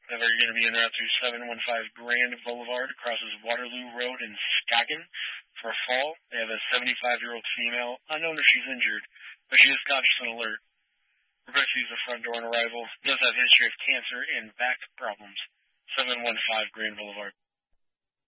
They're going to be en route to 715 Grand Boulevard, crosses Waterloo Road in Skagen for a fall. They have a 75-year-old female, unknown if she's injured, but she is conscious and alert. Request to use the front door on arrival. Does have a history of cancer and back problems. 715 Grand Boulevard.